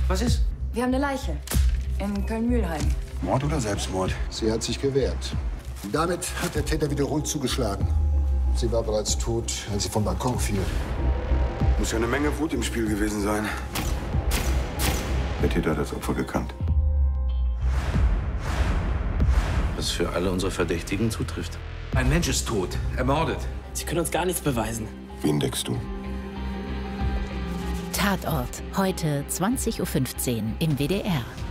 Was ist? Wir haben eine Leiche in Köln-Mühlheim. Mord oder Selbstmord? Sie hat sich gewehrt. Damit hat der Täter wiederholt zugeschlagen. Sie war bereits tot, als sie vom Balkon fiel. Muss ja eine Menge Wut im Spiel gewesen sein. Der Täter hat das Opfer gekannt. Was für alle unsere Verdächtigen zutrifft. Ein Mensch ist tot, ermordet. Sie können uns gar nichts beweisen. Wen deckst du? Tatort, heute 20:15 Uhr im WDR.